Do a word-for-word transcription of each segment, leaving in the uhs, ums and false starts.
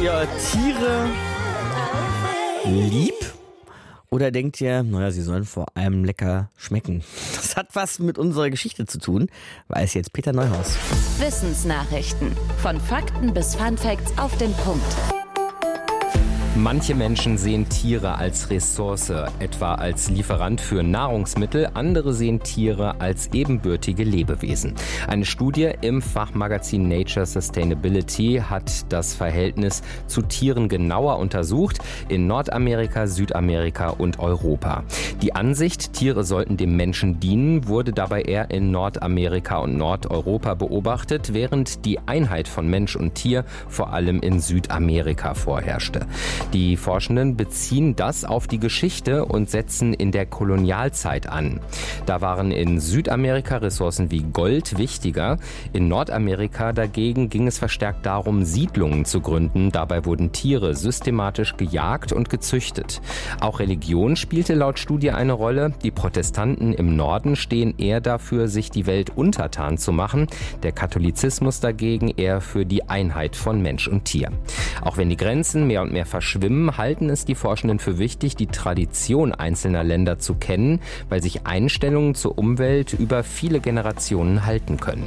ihr Tiere lieb? Oder denkt ihr, naja, sie sollen vor allem lecker schmecken? Das hat was mit unserer Geschichte zu tun, weiß jetzt Peter Neuhaus. Wissensnachrichten. Von Fakten bis Funfacts auf den Punkt. Manche Menschen sehen Tiere als Ressource, etwa als Lieferant für Nahrungsmittel. Andere sehen Tiere als ebenbürtige Lebewesen. Eine Studie im Fachmagazin Nature Sustainability hat das Verhältnis zu Tieren genauer untersucht in Nordamerika, Südamerika und Europa. Die Ansicht, Tiere sollten dem Menschen dienen, wurde dabei eher in Nordamerika und Nordeuropa beobachtet, während die Einheit von Mensch und Tier vor allem in Südamerika vorherrschte. Die Forschenden beziehen das auf die Geschichte und setzen in der Kolonialzeit an. Da waren in Südamerika Ressourcen wie Gold wichtiger. In Nordamerika dagegen ging es verstärkt darum, Siedlungen zu gründen. Dabei wurden Tiere systematisch gejagt und gezüchtet. Auch Religion spielte laut Studie eine Rolle. Die Protestanten im Norden stehen eher dafür, sich die Welt untertan zu machen. Der Katholizismus dagegen eher für die Einheit von Mensch und Tier. Auch wenn die Grenzen mehr und mehr verschwimmen, halten es die Forschenden für wichtig, die Tradition einzelner Länder zu kennen, weil sich Einstellungen zur Umwelt über viele Generationen halten können.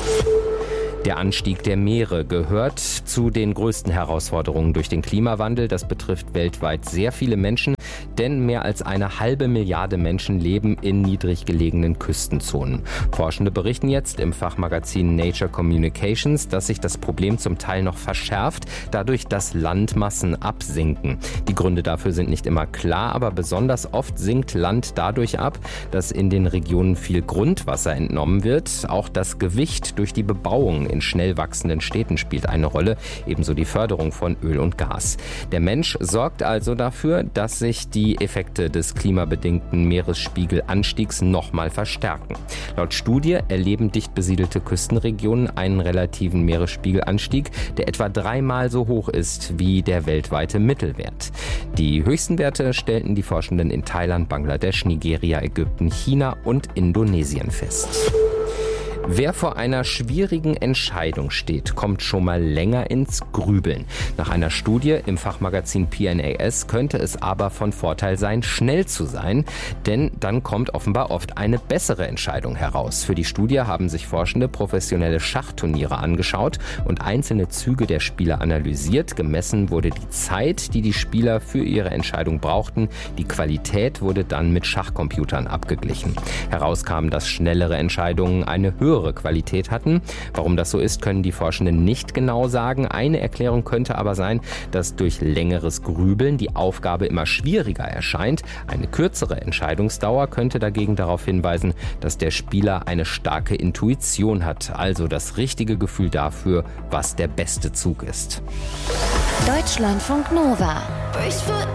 Der Anstieg der Meere gehört zu den größten Herausforderungen durch den Klimawandel. Das betrifft weltweit sehr viele Menschen, denn mehr als eine halbe Milliarde Menschen leben in niedrig gelegenen Küstenzonen. Forschende berichten jetzt im Fachmagazin Nature Communications, dass sich das Problem zum Teil noch verschärft, dadurch, dass Landmassen absinken. Die Gründe dafür sind nicht immer klar, aber besonders oft sinkt Land dadurch ab, dass in den Regionen viel Grundwasser entnommen wird. Auch das Gewicht durch die Bebauung in schnell wachsenden Städten spielt eine Rolle, ebenso die Förderung von Öl und Gas. Der Mensch sorgt also dafür, dass sich die Effekte des klimabedingten Meeresspiegelanstiegs nochmal verstärken. Laut Studie erleben dicht besiedelte Küstenregionen einen relativen Meeresspiegelanstieg, der etwa dreimal so hoch ist wie der weltweite Mittelwert. Die höchsten Werte stellten die Forschenden in Thailand, Bangladesch, Nigeria, Ägypten, China und Indonesien fest. Wer vor einer schwierigen Entscheidung steht, kommt schon mal länger ins Grübeln. Nach einer Studie im Fachmagazin P N A S könnte es aber von Vorteil sein, schnell zu sein, denn dann kommt offenbar oft eine bessere Entscheidung heraus. Für die Studie haben sich Forschende professionelle Schachturniere angeschaut und einzelne Züge der Spieler analysiert. Gemessen wurde die Zeit, die die Spieler für ihre Entscheidung brauchten. Die Qualität wurde dann mit Schachcomputern abgeglichen. Heraus kam, dass schnellere Entscheidungen eine höhere Qualität hatten. Warum das so ist, können die Forschenden nicht genau sagen. Eine Erklärung könnte aber sein, dass durch längeres Grübeln die Aufgabe immer schwieriger erscheint. Eine kürzere Entscheidungsdauer könnte dagegen darauf hinweisen, dass der Spieler eine starke Intuition hat, also das richtige Gefühl dafür, was der beste Zug ist. Deutschlandfunk Nova.